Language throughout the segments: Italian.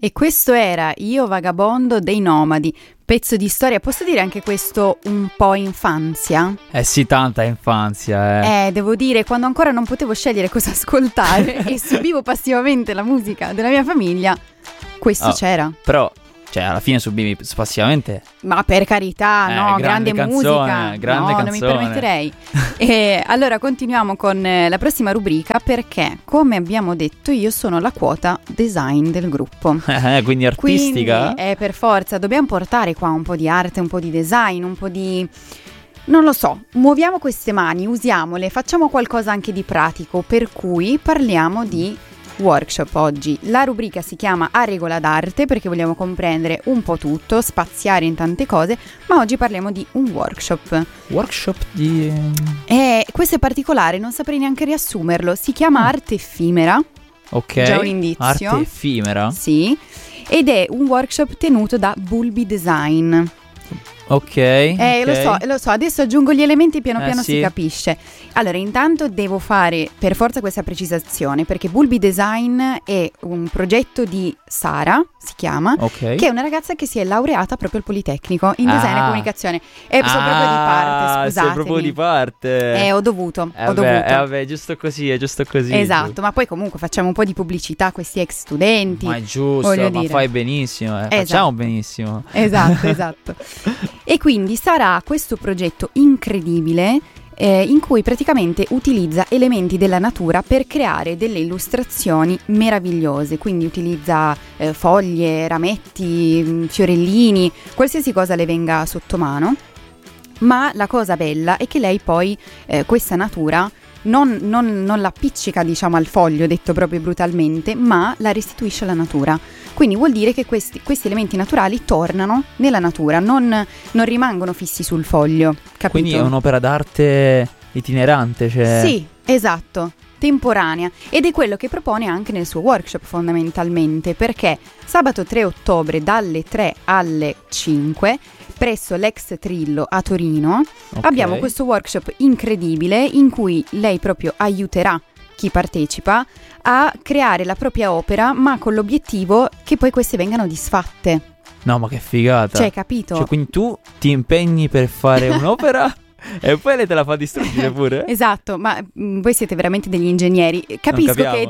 E questo era Io Vagabondo dei Nomadi, pezzo di storia, posso dire anche questo un po' infanzia? Sì, tanta infanzia. Devo dire, quando ancora non potevo scegliere cosa ascoltare e subivo passivamente la musica della mia famiglia, questo c'era. Però, cioè, alla fine subivi passivamente. Ma per carità, no, grande musica, grande no, canzone. non mi permetterei. E allora continuiamo con la prossima rubrica, perché, come abbiamo detto, io sono la quota design del gruppo. Quindi artistica? Quindi, per forza, dobbiamo portare qua un po' di arte, un po' di design, un po' di... Non lo so, muoviamo queste mani, usiamole, facciamo qualcosa anche di pratico, per cui parliamo di workshop oggi. La rubrica si chiama A regola d'arte perché vogliamo comprendere un po' tutto, spaziare in tante cose, ma oggi parliamo di un workshop. Workshop di... questo è particolare, non saprei neanche riassumerlo, si chiama arte effimera. Ok, già un indizio. Arte effimera? Sì, ed è un workshop tenuto da Bulbi Design. Ok. Lo so, adesso aggiungo gli elementi, piano piano sì. si capisce. Allora, intanto devo fare per forza questa precisazione, perché Bulbi Design è un progetto di Sara, si chiama, che è una ragazza che si è laureata proprio al Politecnico in design e comunicazione. Sono proprio di parte, scusatemi. Sei proprio di parte. Ho dovuto. Vabbè, giusto così, è giusto così. Esatto, ma poi comunque facciamo un po' di pubblicità a questi ex studenti. Ma è giusto, ma fai benissimo, facciamo benissimo. Esatto. E quindi sarà questo progetto incredibile in cui praticamente utilizza elementi della natura per creare delle illustrazioni meravigliose, quindi utilizza foglie, rametti, fiorellini, qualsiasi cosa le venga sotto mano, ma la cosa bella è che lei poi questa natura non l'appiccica, diciamo, al foglio, detto proprio brutalmente, ma la restituisce alla natura. Quindi vuol dire che questi elementi naturali tornano nella natura, non rimangono fissi sul foglio, capito? Quindi è un'opera d'arte itinerante, cioè... Sì, esatto, temporanea, ed è quello che propone anche nel suo workshop fondamentalmente, perché sabato 3 ottobre dalle 3 alle 5 presso l'ex Trillo a Torino abbiamo questo workshop incredibile in cui lei proprio aiuterà chi partecipa a creare la propria opera, ma con l'obiettivo che poi queste vengano disfatte. No, ma che figata! Cioè, capito? Cioè, quindi tu ti impegni per fare un'opera e poi lei te la fa distruggere pure? Esatto, ma voi siete veramente degli ingegneri. Capisco che è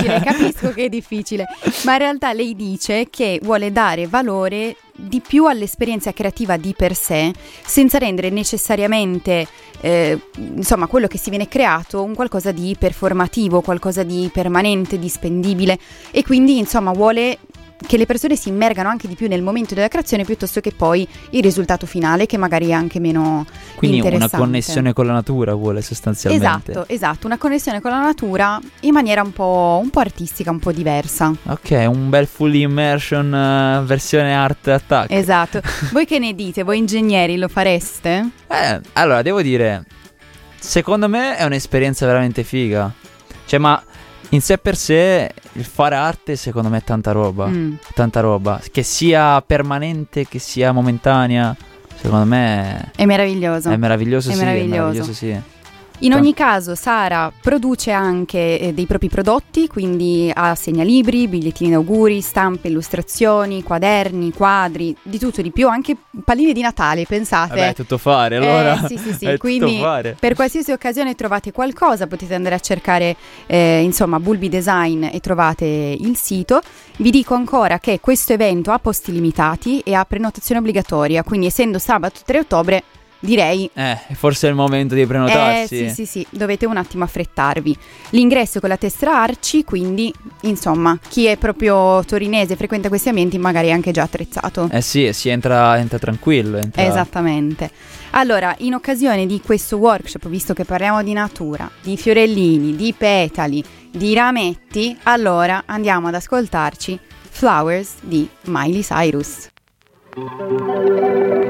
difficile, ma in realtà lei dice che vuole dare valore di più all'esperienza creativa di per sé, senza rendere necessariamente insomma quello che si viene creato un qualcosa di performativo, qualcosa di permanente, di spendibile, e quindi insomma vuole che le persone si immergano anche di più nel momento della creazione piuttosto che poi il risultato finale, che magari è anche meno quindi interessante. Una connessione con la natura vuole sostanzialmente. Esatto, una connessione con la natura in maniera un po' artistica, un po' diversa. Ok, un bel full immersion versione art attack. Esatto. Voi che ne dite? Voi ingegneri lo fareste? Allora, devo dire, secondo me è un'esperienza veramente figa. Cioè, ma in sé per sé il fare arte secondo me è tanta roba. Tanta roba. Che sia permanente, che sia momentanea, secondo me è meraviglioso. È meraviglioso, sì. In ogni caso Sara produce anche dei propri prodotti, quindi ha segnalibri, bigliettini d'auguri, stampe, illustrazioni, quaderni, quadri, di tutto e di più, anche palline di Natale, pensate. Vabbè, tutto fare allora. Sì, è quindi tutto fare. Per qualsiasi occasione trovate qualcosa, potete andare a cercare insomma Bulbi Design e trovate il sito. Vi dico ancora che questo evento ha posti limitati e ha prenotazione obbligatoria, quindi essendo sabato 3 ottobre direi forse è il momento di prenotarsi. Sì, dovete un attimo affrettarvi. L'ingresso è con la tessera Arci, quindi insomma chi è proprio torinese, frequenta questi ambienti, magari è anche già attrezzato. Sì, si entra tranquillo. Esattamente. Allora, in occasione di questo workshop, visto che parliamo di natura, di fiorellini, di petali, di rametti, allora andiamo ad ascoltarci Flowers di Miley Cyrus.